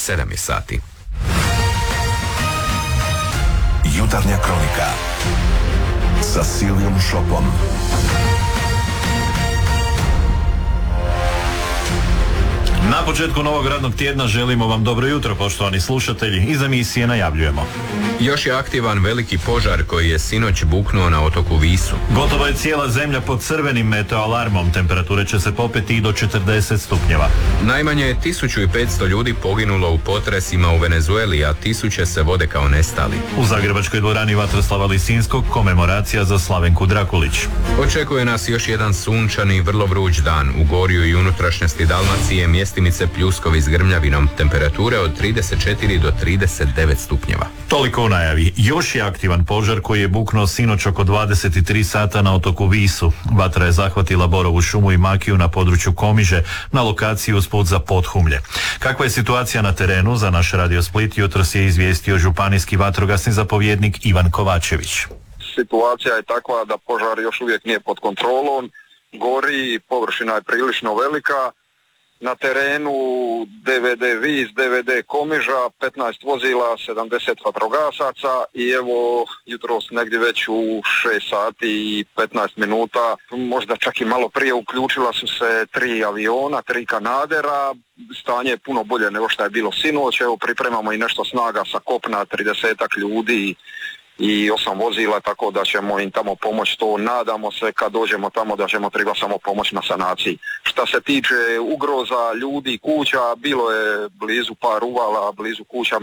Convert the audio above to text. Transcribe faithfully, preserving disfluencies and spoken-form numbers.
sedam je sati. Jutarnja kronika sa Silvijom Šopom. Na početku novog radnog tjedna želimo vam dobro jutro, poštovani slušatelji. Iz emisije najavljujemo. Još je aktivan veliki požar koji je sinoć buknuo na otoku Visu. Gotovo je cijela zemlja pod crvenim meteoalarmom. Temperature će se popeti i do četrdeset stupnjeva. Najmanje je tisuću petsto ljudi poginulo u potresima u Venezueli, a tisuće se vode kao nestali. U Zagrebačkoj dvorani Vatroslava Lisinskog komemoracija za Slavenku Drakulić. Očekuje nas još jedan sunčani, vrlo vruć dan. U gorju i unutrašnjosti Dalmacije mjestimice pljuskovi s grmljavinom. Temperature od trideset četiri do trideset devet stupnjeva. Toliko u najavi. Još je aktivan požar koji je buknuo sinoć oko dvadeset tri sata na otoku Visu. Vatra je zahvatila borovu šumu i makiju na području Komiže, na lokaciji usput za Podhumlje. Kakva je situacija na terenu, za naš Radio Split jutros je izvijestio županijski vatrogasni zapovjednik Ivan Kovačević. Situacija je takva da požar još uvijek nije pod kontrolom, gori, površina je prilično velika. Na terenu D V D Vis, D V D Komiža, petnaest vozila, sedamdeset vatrogasaca i evo jutros negdje već u šest sati i petnaest minuta, možda čak i malo prije, uključila su se tri aviona, tri kanadera. Stanje je puno bolje nego što je bilo sinoć. Evo pripremamo i nešto snaga sa kopna, tridesetak ljudi i osam vozila, tako da ćemo im tamo pomoći. To nadamo se kad dođemo tamo da ćemo treba samo pomoći na sanaciji. Šta se tiče ugroza ljudi, kuća, bilo je blizu par uvala, blizu kuća.